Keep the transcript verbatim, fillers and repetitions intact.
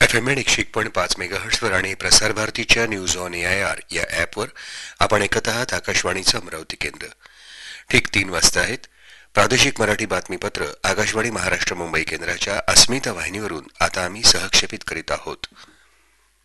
F M add एकशे एक point पाच मेगाहर्ट्झवर आणि प्रसार भारतीच्या news on A I R या ॲपवर आपण ऐकत आहात आकाशवाणीचं अमरावती केंद्र. ठीक तीन वाजता आहेत. प्रादेशिक मराठी बातमीपत्र आकाशवाणी महाराष्ट्र मुंबई केंद्राच्या अस्मिता वाहिनीवरून आता आम्ही सहक्षेपित करीत आहोत.